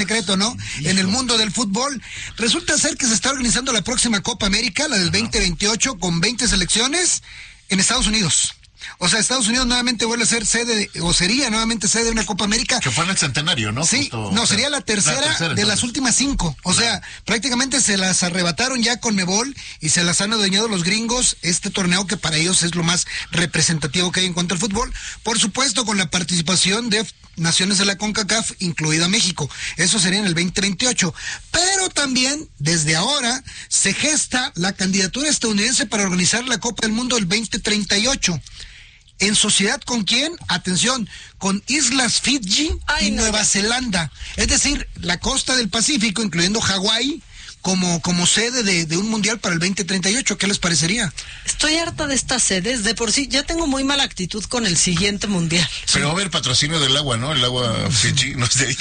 secreto, ¿no? En el mundo del fútbol. Resulta ser que se está organizando la próxima Copa América, la del 2028, con 20 selecciones en Estados Unidos. O sea, Estados Unidos nuevamente vuelve a ser sede, o sería nuevamente sede de una Copa América. Que fue en el centenario, ¿no? Sí, justo, no, sería la tercera de las últimas 5. O sea, prácticamente se las arrebataron ya con Conmebol y se las han adueñado los gringos, este torneo que para ellos es lo más representativo que hay en cuanto al fútbol. Por supuesto, con la participación de naciones de la CONCACAF, incluida México. Eso sería en el 2028. Pero también, desde ahora, se gesta la candidatura estadounidense para organizar la Copa del Mundo del 2038. ¿En sociedad con quién? Atención, con Islas Fiji y Nueva Zelanda. Es decir, la costa del Pacífico, incluyendo Hawái, como sede de un mundial para el 2038. ¿Qué les parecería? Estoy harta de estas sedes. De por sí, ya tengo muy mala actitud con el siguiente mundial. Pero va a haber patrocinio del agua, ¿no? El agua Fiji, ¿no es de ahí?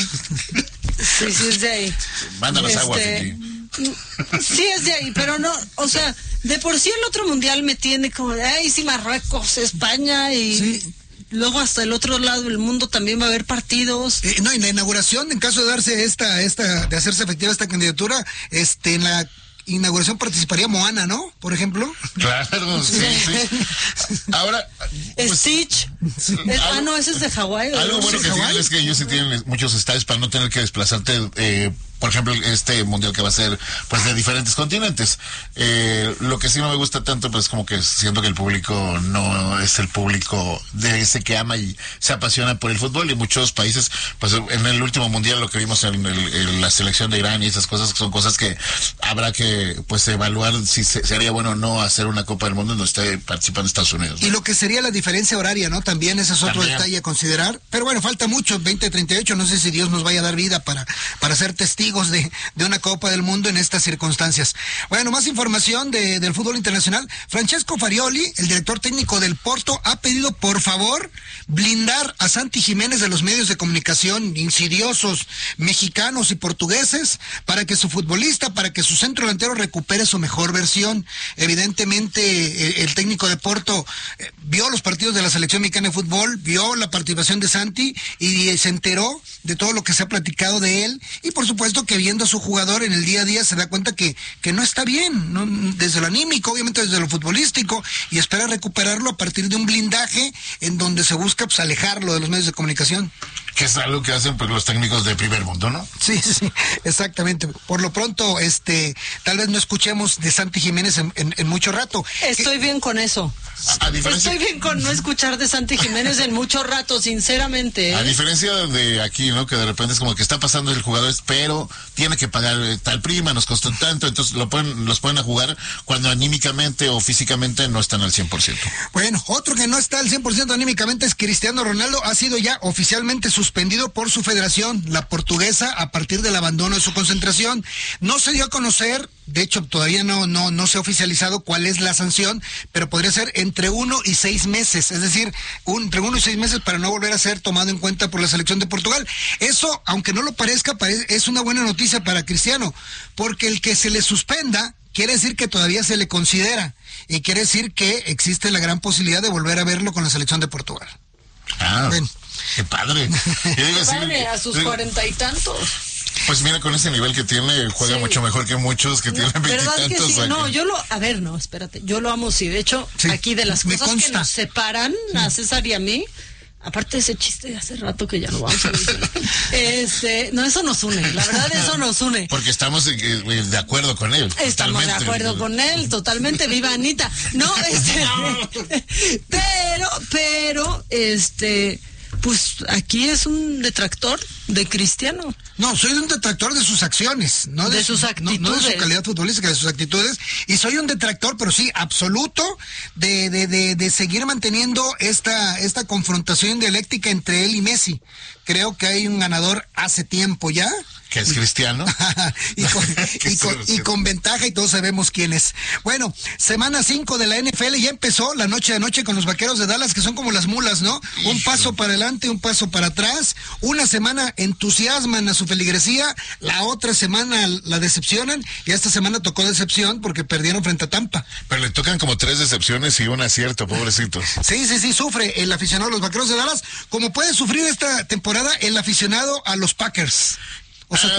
Sí, es de ahí. Mándanos agua, Fiji. Sí, es de ahí, pero no, o sea, de por sí el otro mundial me tiene como de, ay, sí, Marruecos, España y... Sí. Luego hasta el otro lado del mundo también va a haber partidos. No, en la inauguración, en caso de darse de hacerse efectiva esta candidatura, en la inauguración participaría Moana, ¿no? Por ejemplo. Claro, sí. Ahora, pues, Stitch. Sí. No, ese es de Hawái. Algo bueno que tienen es que ellos sí tienen muchos estadios para no tener que desplazarte, por ejemplo, este mundial que va a ser pues de diferentes continentes. Lo que sí no me gusta tanto, pues como que siento que el público no es el público de ese que ama y se apasiona por el fútbol, y muchos países, pues en el último mundial lo que vimos en la selección de Irán y esas cosas son cosas que habrá que pues evaluar si sería bueno o no hacer una Copa del Mundo donde esté participando Estados Unidos, ¿no? Y lo que sería la diferencia horaria, ¿no? También ese es otro detalle a considerar. Pero bueno, falta mucho, 2038, no sé si Dios nos vaya a dar vida para ser testigos de una Copa del Mundo en estas circunstancias. Bueno, más información del fútbol internacional. Francesco Farioli, el director técnico del Porto, ha pedido por favor blindar a Santi Jiménez de los medios de comunicación insidiosos mexicanos y portugueses para que su futbolista, para que su centro delantero recupere su mejor versión. Evidentemente el técnico de Porto vio los partidos de la selección mexicana de fútbol, vio la participación de Santi y se enteró de todo lo que se ha platicado de él, y por supuesto que viendo a su jugador en el día a día se da cuenta que no está bien, ¿no? Desde lo anímico, obviamente desde lo futbolístico, y espera recuperarlo a partir de un blindaje en donde se busca pues alejarlo de los medios de comunicación. Que es algo que hacen pues los técnicos de primer mundo, ¿no? Sí, exactamente. Por lo pronto, tal vez no escuchemos de Santi Jiménez en mucho rato. Estoy bien con eso. Estoy bien con no escuchar de Santi Jiménez en mucho rato, sinceramente. A diferencia de aquí, ¿no? Que de repente es como que está pasando el jugador, pero tiene que pagar tal prima, nos costó tanto, entonces los ponen a jugar cuando anímicamente o físicamente no están al 100%. Bueno, otro que no está al 100% anímicamente es Cristiano Ronaldo. Ha sido ya oficialmente suspendido por su federación, la portuguesa, a partir del abandono de su concentración. No se dio a conocer, de hecho todavía no se ha oficializado cuál es la sanción, pero podría ser entre 1 y 6 meses, es decir, entre 1 y 6 meses para no volver a ser tomado en cuenta por la selección de Portugal. Eso, aunque no lo parezca, es una buena noticia para Cristiano, porque el que se le suspenda quiere decir que todavía se le considera, y quiere decir que existe la gran posibilidad de volver a verlo con la selección de Portugal. Bueno. ¡Qué padre! A sus 40 y tantos. Pues mira, con ese nivel que tiene, juega mucho mejor que muchos que tienen 20 y tantos. Sí. No, espérate, yo lo amo, sí. De hecho, aquí de las cosas que nos separan a César y a mí, aparte de ese chiste de hace rato que ya no vamos a decir, no, eso nos une, la verdad eso nos une. Porque estamos de acuerdo con él. Estamos de acuerdo con él, totalmente, viva Anita. No, pero, pues aquí es un detractor de Cristiano. No, soy un detractor de sus acciones, no de sus actitudes. No de su calidad futbolística, de sus actitudes. Y soy un detractor, pero sí, absoluto, de seguir manteniendo esta confrontación dialéctica entre él y Messi. Creo que hay un ganador hace tiempo ya. Que es Cristiano. y con ventaja, y todos sabemos quién es. Bueno, semana 5 de la NFL ya empezó la noche de anoche con los Vaqueros de Dallas, que son como las mulas, ¿no? Un paso para adelante, un paso para atrás. Una semana entusiasman a su feligresía, la otra semana la decepcionan, y esta semana tocó decepción porque perdieron frente a Tampa. Pero le tocan como 3 decepciones y un acierto, pobrecitos. Sí, sufre el aficionado a los Vaqueros de Dallas, como puede sufrir esta temporada el aficionado a los Packers. O sea,